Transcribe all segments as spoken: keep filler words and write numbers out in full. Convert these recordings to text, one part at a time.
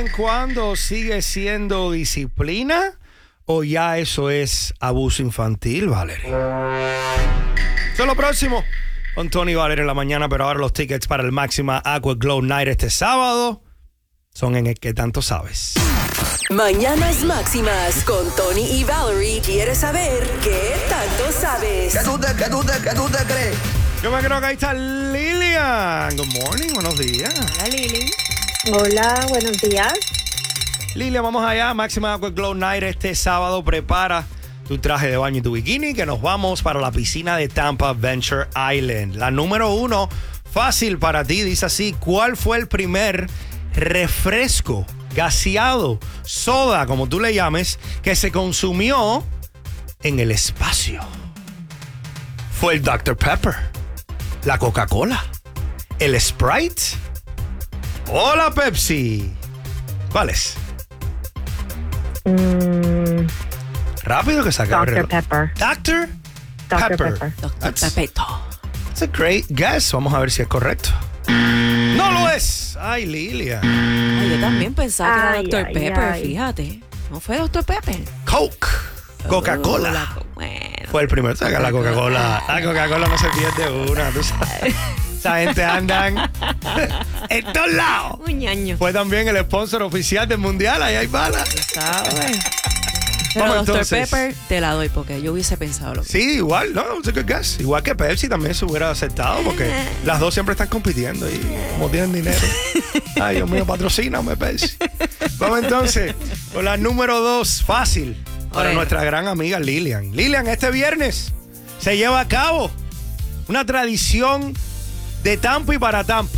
en cuando sigue siendo disciplina o ya eso es abuso infantil, Valerie? Eso es lo próximo con Tony y Valerie en la mañana, pero ahora los tickets para el Máxima Aqua Glow Night este sábado son en el que tanto sabes. Mañanas Máximas con Tony y Valerie. ¿Quieres saber qué tanto sabes? ¿Qué tú te, qué tú te, qué tú te crees? Yo me creo que ahí está Lilian. Good morning, buenos días. Hola, Lili. Hola, buenos días. Lilian, vamos allá. Máxima Aqua Glow Night este sábado. Prepara tu traje de baño y tu bikini que nos vamos para la piscina de Tampa Venture Island. La número uno, fácil para ti, dice así: ¿cuál fue el primer refresco, gaseado, soda, como tú le llames, que se consumió en el espacio? ¿Fue el doctor Pepper, la Coca-Cola, el Sprite o la Pepsi? ¿Cuál es? Mm, Rápido que saca el doctor reloj. Pepper. Doctor doctor Pepper. Pepper. Doctor That's- Pepeto. That's a great guess. Vamos a ver si es correcto. ¡No lo es! ¡Ay, Lilia! Ay, yo también pensaba Ay, que era ay, doctor Pepper, ay. fíjate. ¿No fue doctor Pepper? Coke. Oh, Coca-Cola. la co- bueno. Fue el primero. Saca la Coca-Cola. La Coca-Cola no se pierde una. Tú sabes. Esa gente andan en todos lados. Un ñaño. Fue también el sponsor oficial del Mundial. Ahí hay balas. ¿Sabes? Pero Vamos, doctor entonces. Pepper te la doy porque yo hubiese pensado lo mismo. Sí, igual. No, it's a good guess. Igual que Pepsi también se hubiera aceptado porque las dos siempre están compitiendo y como tienen dinero. Ay, Dios mío, patrocíname, Pepsi. Vamos entonces con la número dos, fácil, para Bueno. nuestra gran amiga Lilian. Lilian, este viernes se lleva a cabo una tradición de Tampa y para Tampa.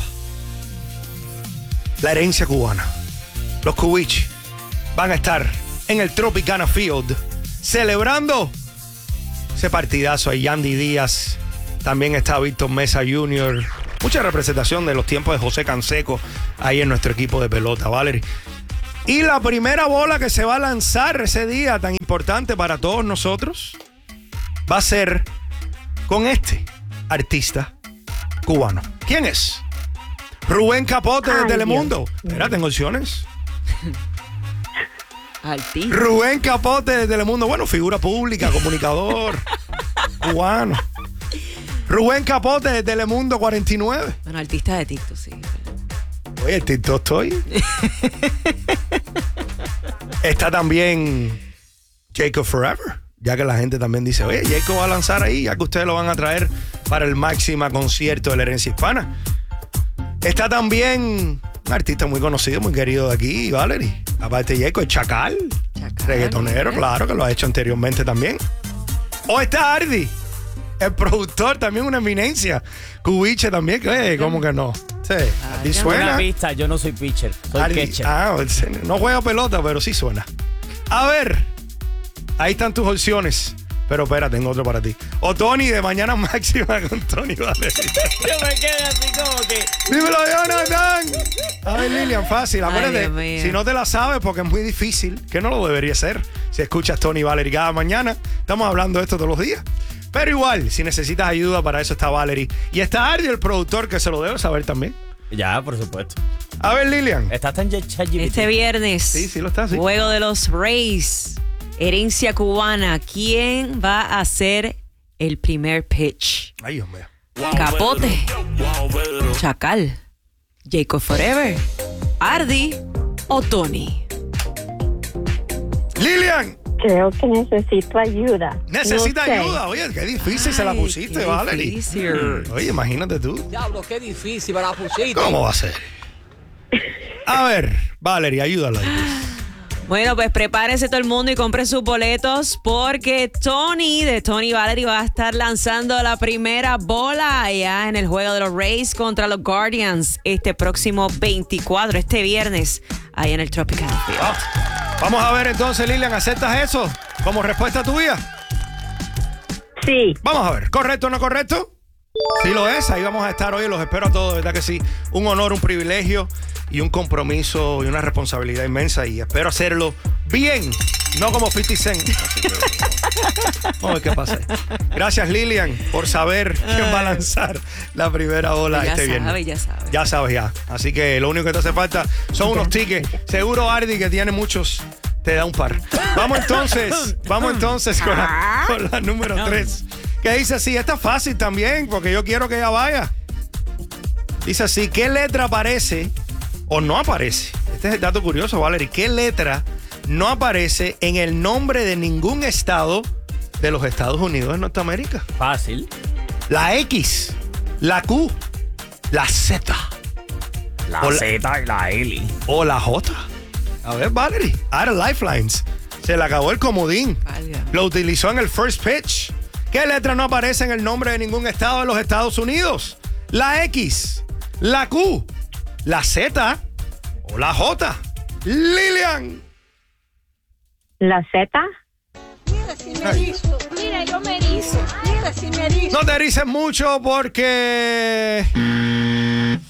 La herencia cubana. Los cubiches van a estar en el Tropicana Field celebrando ese partidazo. Hay Yandy Díaz, también está Víctor Mesa junior Mucha representación de los tiempos de José Canseco ahí en nuestro equipo de pelota, Valerie. Y la primera bola que se va a lanzar ese día tan importante para todos nosotros va a ser con este artista cubano. ¿Quién es? Rubén Capote de Ay, Telemundo. Dios. Mira, tengo opciones. Altito. Rubén Capote de Telemundo. Bueno, figura pública, comunicador, cubano. Rubén Capote de Telemundo cuarenta y nueve. Bueno, artista de TikTok, sí. Oye, el TikTok estoy. Está también Jacob Forever. Ya que la gente también dice, oye, Jacob va a lanzar ahí, ya que ustedes lo van a traer para el Máxima concierto de la herencia hispana. Está también un artista muy conocido, muy querido de aquí, Valerie. Aparte de Jacob, el Chacal. Chacal, Reggaetonero, mira. claro, que lo ha hecho anteriormente también. O está Ardi, el productor, también una eminencia. Cubiche también, que oye, ¿cómo que no? Sí, Ardi ya. suena. Una pista, yo no soy pitcher, soy Ardi- catcher. ah, no juega pelota, pero sí suena. A ver, ahí están tus opciones. Pero espera, tengo otro para ti. O Tony de Mañana Máxima con Tony Valerie. Yo me quedé así como que... Dímelo, Jonathan. A ver, Lilian, fácil. Ay, Acuérdate, Dios mío. si no te la sabes, porque es muy difícil, que no lo debería ser. Si escuchas Tony Valerie cada mañana, estamos hablando de esto todos los días. Pero igual, si necesitas ayuda, para eso está Valerie. Y está Ardi, el productor, que se lo debe saber también. Ya, por supuesto. A ver, Lilian. Estás en ChatGPT. Este viernes, Sí, sí lo está, sí. Juego de los Rays, herencia cubana. ¿Quién va a hacer el primer pitch? Ay, Dios mío. Capote, Chacal, Jacob Forever, Ardi o Tony. Lilian, Creo que necesito ayuda. necesita No sé. ayuda. Oye, qué difícil se la Ay, pusiste, qué Valerie. difícil. Oye, imagínate tú. Diablo, qué difícil me la pusiste. ¿Cómo va a ser? A ver, Valerie, ayúdala. Bueno, pues prepárese todo el mundo y compre sus boletos porque Tony de Tony Valerie va a estar lanzando la primera bola allá en el juego de los Rays contra los Guardians este próximo veinticuatro, este viernes, allá en el Tropicana Field. Ah, vamos a ver entonces, Lilian, ¿aceptas eso como respuesta tuya? Sí. Vamos a ver, ¿correcto o no correcto? Sí lo es, ahí vamos a estar hoy, los espero a todos, ¿verdad que sí? Un honor, un privilegio y un compromiso y una responsabilidad inmensa y espero hacerlo bien, no como cincuenta Cent. Vamos a ver qué pasa. Gracias, Lilian, por saber quién va a lanzar la primera bola Ya este sabe, viernes. ya sabe. Ya sabes, ya. Así que lo único que te hace falta son unos tickets. Seguro Ardi, que tiene muchos, te da un par. Vamos entonces, vamos entonces con la, con la número tres. Que dice así, esta es fácil también, porque yo quiero que ella vaya. Dice así, ¿qué letra aparece o no aparece? Este es el dato curioso, Valerie. ¿Qué letra no aparece en el nombre de ningún estado de los Estados Unidos de Norteamérica? Fácil. La X, la Q, la Z La Hola. Z y la L. o la J. A ver, Valerie, out of lifelines. Se le acabó el comodín. Valga. Lo utilizó en el first pitch. ¿Qué letra no aparece en el nombre de ningún estado de los Estados Unidos? La X, la Q, la Z o la J. Lilian. La Z. Mira si me erizo, mira yo me erizo, mira si me erizo. No te erices mucho porque